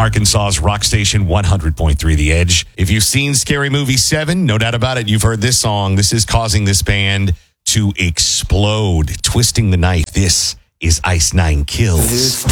Arkansas's rock station 100.3 The Edge. If you've seen Scary Movie 7, no doubt about it, you've heard this song. This is causing this band to explode. Twisting the Knife. This is Ice Nine Kills.